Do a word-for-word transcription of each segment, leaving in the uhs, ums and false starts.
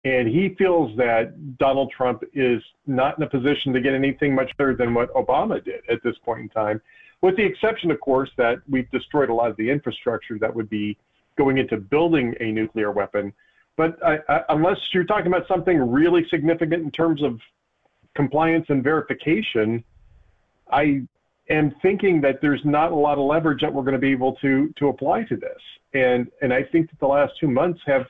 And he feels that Donald Trump is not in a position to get anything much better than what Obama did at this point in time, with the exception, of course, that we've destroyed a lot of the infrastructure that would be going into building a nuclear weapon. But I, I, unless you're talking about something really significant in terms of compliance and verification, I am thinking that there's not a lot of leverage that we're going to be able to to apply to this. And and I think that the last two months have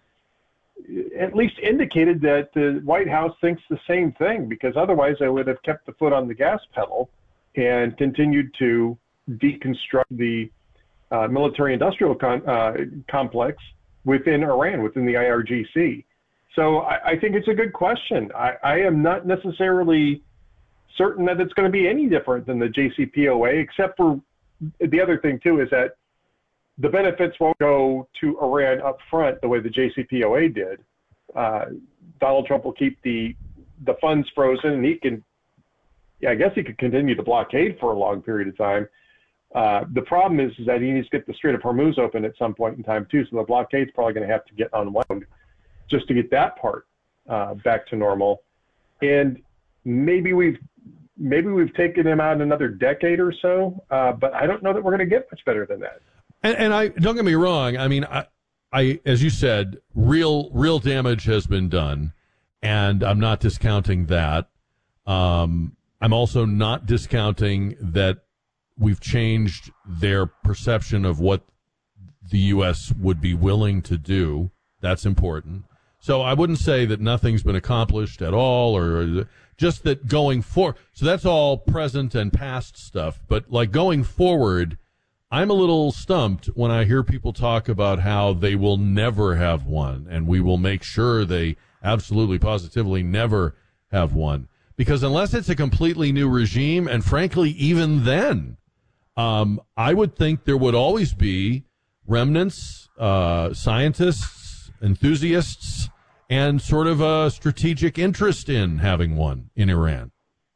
at least indicated that the White House thinks the same thing, because otherwise I would have kept the foot on the gas pedal and continued to deconstruct the uh, military-industrial con- uh, complex within Iran, within the I R G C. So I, I think it's a good question. I, I am not necessarily certain that it's going to be any different than the J C P O A, except for the other thing, too, is that the benefits won't go to Iran up front the way the J C P O A did. Uh, Donald Trump will keep the the funds frozen, and he can, yeah, I guess he could continue the blockade for a long period of time. Uh, the problem is, is that he needs to get the Strait of Hormuz open at some point in time, too, so the blockade's probably going to have to get unwound just to get that part uh, back to normal. And maybe we've maybe we've taken him out another decade or so, uh, but I don't know that we're going to get much better than that. And, and I don't get me wrong. I mean, I, I, as you said, real, real damage has been done, and I'm not discounting that. Um, I'm also not discounting that we've changed their perception of what the U S would be willing to do. That's important. So I wouldn't say that nothing's been accomplished at all, or just that going for. So that's all present and past stuff. But like going forward, I'm a little stumped when I hear people talk about how they will never have one, and we will make sure they absolutely, positively never have one. Because unless it's a completely new regime, and frankly, even then, um, I would think there would always be remnants, uh, scientists, enthusiasts, and sort of a strategic interest in having one in Iran.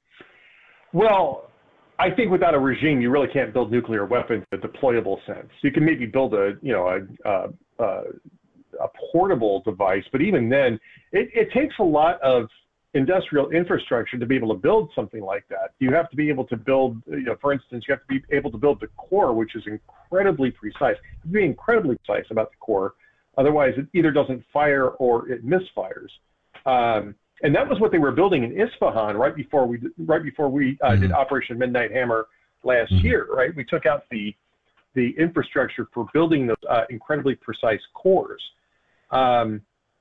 Well, I think without a regime, you really can't build nuclear weapons in a deployable sense. You can maybe build a, you know, a, a, a, a portable device, but even then, it, it takes a lot of industrial infrastructure to be able to build something like that. You have to be able to build, you know, for instance, you have to be able to build the core, which is incredibly precise. You have to be incredibly precise about the core. Otherwise, it either doesn't fire or it misfires. Um, And that was what they were building in Isfahan right before we right before we uh, mm-hmm. did Operation Midnight Hammer last mm-hmm. year. Right, we took out the the infrastructure for building those uh, incredibly precise cores. Um,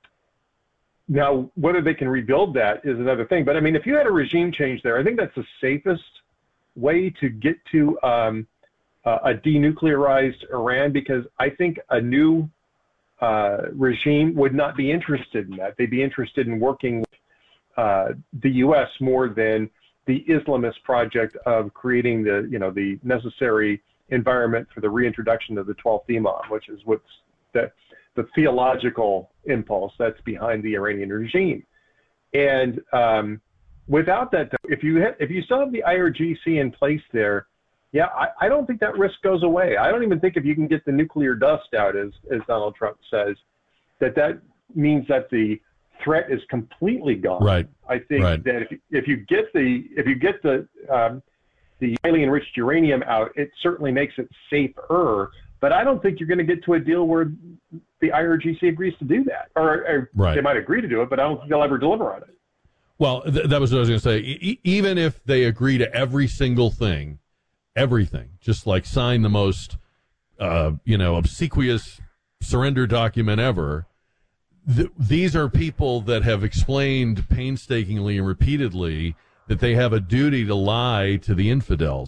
now, whether they can rebuild that is another thing. But I mean, if you had a regime change there, I think that's the safest way to get to um, uh, a denuclearized Iran, because I think a new uh, regime would not be interested in that. They'd be interested in working with Uh, the U S more than the Islamist project of creating the, you know, the necessary environment for the reintroduction of the twelfth Imam, which is what's the, the theological impulse that's behind the Iranian regime. And um, without that, if you ha- if you still have the I R G C in place there, yeah, I, I don't think that risk goes away. I don't even think if you can get the nuclear dust out, as as Donald Trump says, that that means that the threat is completely gone. Right. I think right. that if, if you get the if you get the um, the highly enriched uranium out, it certainly makes it safer. But I don't think you're going to get to a deal where the I R G C agrees to do that, or, or right. they might agree to do it, but I don't think they'll ever deliver on it. Well, th- that was what I was going to say. E- even if they agree to every single thing, everything, just like sign the most, uh, you know, obsequious surrender document ever. Th- these are people that have explained painstakingly and repeatedly that they have a duty to lie to the infidels.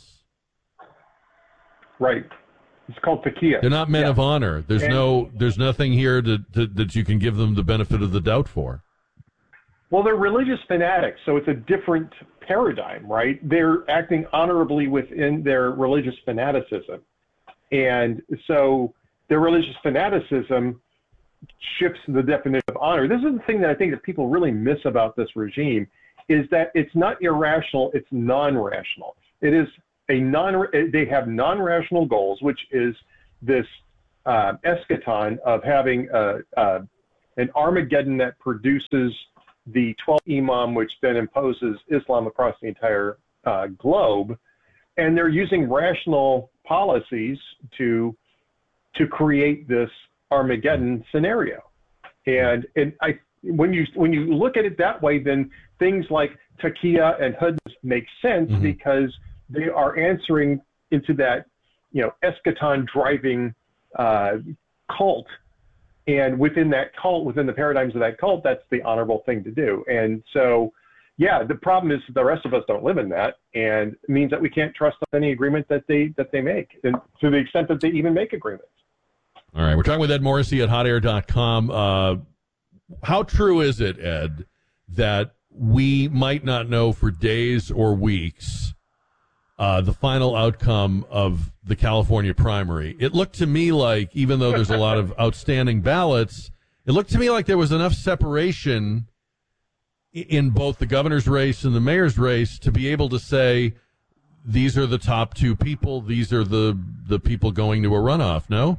Right. It's called taqiyya. They're not men yeah. of honor. There's and, no, there's nothing here to, to, that you can give them the benefit of the doubt for. Well, they're religious fanatics, so it's a different paradigm, right? They're acting honorably within their religious fanaticism. And so their religious fanaticism shifts the definition of honor. This is the thing that I think that people really miss about this regime, is that it's not irrational, it's non-rational. It is a non, they have non-rational goals, which is this uh, eschaton of having a, a, an Armageddon that produces the twelfth Imam, which then imposes Islam across the entire uh, globe. And they're using rational policies to to create this Armageddon scenario. And and I when you when you look at it that way, then things like Taqiyya and Hudna make sense mm-hmm. because they are answering into that, you know, eschaton driving uh, cult. And within that cult, within the paradigms of that cult, that's the honorable thing to do. And so, yeah, the problem is the rest of us don't live in that, and it means that we can't trust any agreement that they that they make, and to the extent that they even make agreements. All right, we're talking with Ed Morrissey at hot air dot com. Uh, how true is it, Ed, that we might not know for days or weeks uh, the final outcome of the California primary? It looked to me like, even though there's a lot of outstanding ballots, it looked to me like there was enough separation in both the governor's race and the mayor's race to be able to say, these are the top two people, these are the, the people going to a runoff, no?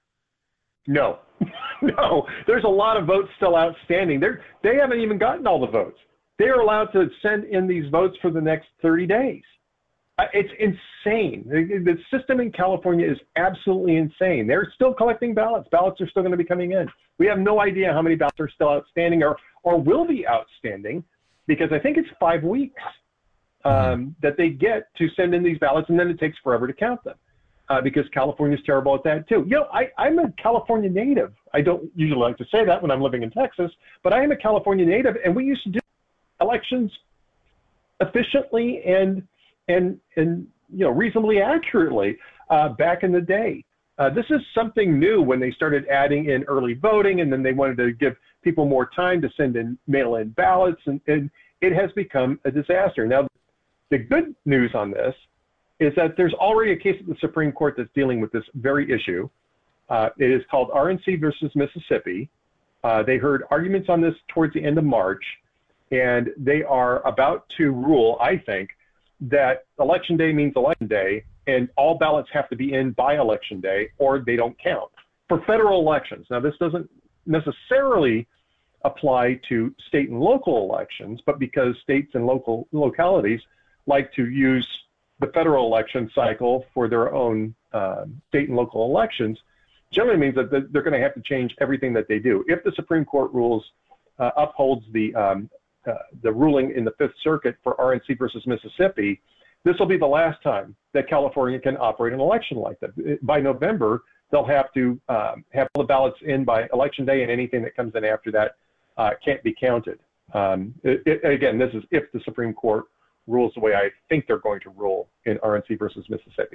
No. No. There's a lot of votes still outstanding. They're, they haven't even gotten all the votes. They're allowed to send in these votes for the next thirty days. It's insane. The system in California is absolutely insane. They're still collecting ballots. Ballots are still going to be coming in. We have no idea how many ballots are still outstanding or, or will be outstanding, because I think it's five weeks um, that they get to send in these ballots, and then it takes forever to count them uh, because California's terrible at that too. You know, I, I'm a California native. I don't usually like to say that when I'm living in Texas, but I am a California native, and we used to do elections efficiently and and and you know reasonably accurately uh, back in the day. Uh, this is something new when they started adding in early voting, and then they wanted to give people more time to send in mail-in ballots, and, and it has become a disaster. Now, the good news on this is that there's already a case at the Supreme Court that's dealing with this very issue. Uh, it is called R N C versus Mississippi. Uh, they heard arguments on this towards the end of March, and they are about to rule, I think, that election day means election day, and all ballots have to be in by election day or they don't count for federal elections. Now, this doesn't necessarily apply to state and local elections, but because states and local localities like to use the federal election cycle for their own uh, state and local elections, generally means that they're going to have to change everything that they do. If the Supreme Court rules uh, upholds the um, uh, the ruling in the Fifth Circuit for R N C versus Mississippi, this will be the last time that California can operate an election like that. By November, they'll have to um, have all the ballots in by election day, and anything that comes in after that uh, can't be counted. Um, it, it, again, this is if the Supreme Court rules the way I think they're going to rule in R N C versus Mississippi.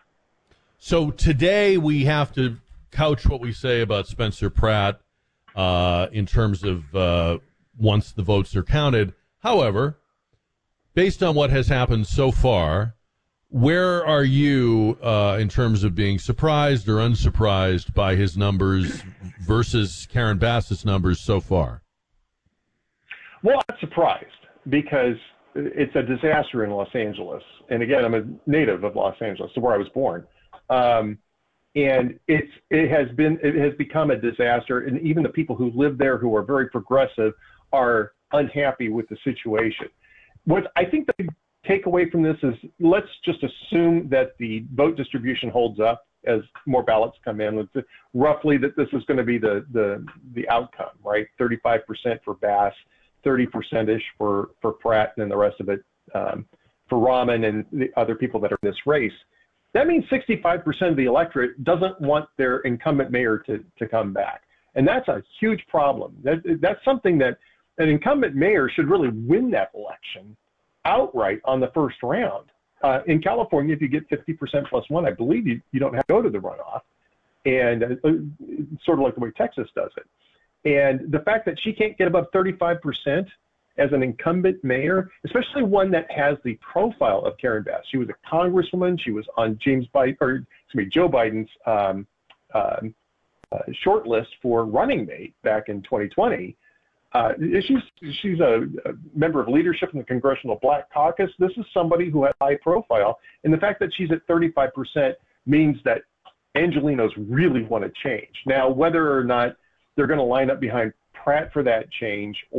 So today we have to couch what we say about Spencer Pratt uh, in terms of uh, once the votes are counted. However, based on what has happened so far, where are you uh, in terms of being surprised or unsurprised by his numbers versus Karen Bassett's numbers so far? Well, I'm surprised because it's a disaster in Los Angeles. And again, I'm a native of Los Angeles, so where I was born. Um, and it's, it has been, it has become a disaster. And even the people who live there who are very progressive are unhappy with the situation. What I think the take away from this is let's just assume that the vote distribution holds up as more ballots come in. Let's, roughly that this is going to be the, the, the outcome, right? thirty-five percent for Bass, thirty percent-ish for, for Pratt, and then the rest of it um, for Rahman and the other people that are in this race. That means sixty-five percent of the electorate doesn't want their incumbent mayor to, to come back. And that's a huge problem. That, that's something that an incumbent mayor should really win that election outright on the first round. Uh, in California, if you get fifty percent plus one, I believe you, you don't have to go to the runoff. And uh, sort of like the way Texas does it. And the fact that she can't get above thirty-five percent as an incumbent mayor, especially one that has the profile of Karen Bass. She was a congresswoman. She was on James Biden, or excuse me, Joe Biden's um, uh, uh, short list for running mate back in twenty twenty. Uh, she's she's a, a member of leadership in the Congressional Black Caucus. This is somebody who has high profile. And the fact that she's at thirty-five percent means that Angelenos really want to change. Now, whether or not they're going to line up behind Pratt for that change,